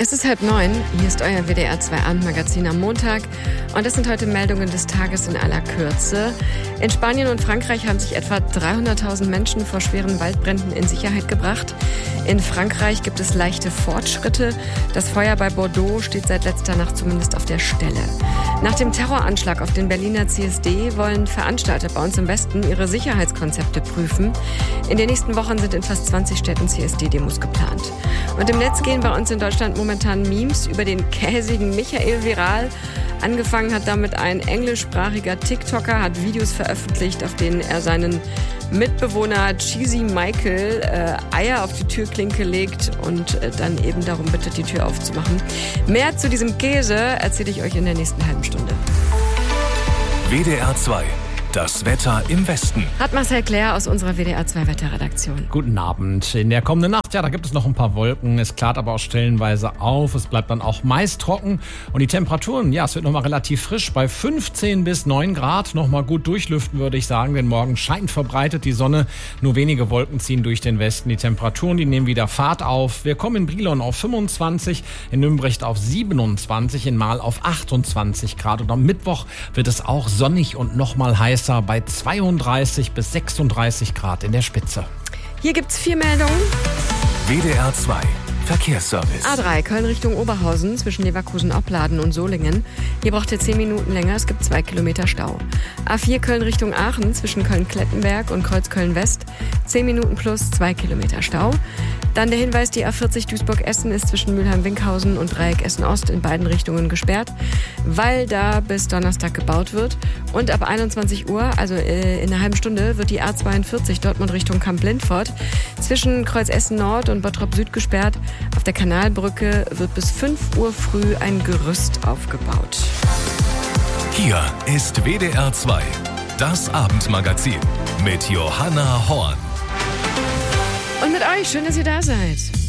Es ist 8:30, hier ist euer WDR 2 Abendmagazin am Montag und das sind heute Meldungen des Tages in aller Kürze. In Spanien und Frankreich haben sich etwa 300.000 Menschen vor schweren Waldbränden in Sicherheit gebracht. In Frankreich gibt es leichte Fortschritte. Das Feuer bei Bordeaux steht seit letzter Nacht zumindest auf der Stelle. Nach dem Terroranschlag auf den Berliner CSD wollen Veranstalter bei uns im Westen ihre Sicherheitskonzepte prüfen. In den nächsten Wochen sind in fast 20 Städten CSD-Demos geplant. Und im Netz gehen bei uns in Deutschland momentan Memes über den käsigen Michael viral. Angefangen hat damit ein englischsprachiger TikToker, hat Videos veröffentlicht, auf denen er seinen Mitbewohner Cheesy Michael Eier auf die Türklinke legt und dann eben darum bittet, die Tür aufzumachen. Mehr zu diesem Käse erzähle ich euch in der nächsten halben Stunde. WDR 2. Das Wetter im Westen. Hat Marcel Claire aus unserer WDR 2 Wetterredaktion. Guten Abend. In der kommenden Nacht, da gibt es noch ein paar Wolken. Es klart aber auch stellenweise auf. Es bleibt dann auch meist trocken. Und die Temperaturen, es wird nochmal relativ frisch. Bei 15 bis 9 Grad nochmal gut durchlüften, würde ich sagen. Denn morgen scheint verbreitet die Sonne. Nur wenige Wolken ziehen durch den Westen. Die Temperaturen, die nehmen wieder Fahrt auf. Wir kommen in Brilon auf 25, in Nümbrecht auf 27, in Marl auf 28 Grad. Und am Mittwoch wird es auch sonnig und nochmal heiß bei 32 bis 36 Grad in der Spitze. Hier gibt's 4 Meldungen. WDR 2 Verkehrsservice. A3 Köln Richtung Oberhausen zwischen Leverkusen-Opladen und Solingen. Hier braucht ihr 10 Minuten länger, es gibt 2 Kilometer Stau. A4 Köln Richtung Aachen zwischen Köln-Klettenberg und Kreuzköln-West. 10 Minuten plus 2 Kilometer Stau. Dann der Hinweis, die A40 Duisburg-Essen ist zwischen Mülheim-Winkhausen und Dreieck Essen-Ost in beiden Richtungen gesperrt, weil da bis Donnerstag gebaut wird. Und ab 21 Uhr, also in einer halben Stunde, wird die A42 Dortmund Richtung Kamp-Lindfort zwischen Kreuz-Essen-Nord und Bottrop-Süd gesperrt. Auf der Kanalbrücke wird bis 5 Uhr früh ein Gerüst aufgebaut. Hier ist WDR 2, das Abendmagazin mit Johanna Horn. Und mit euch, schön, dass ihr da seid.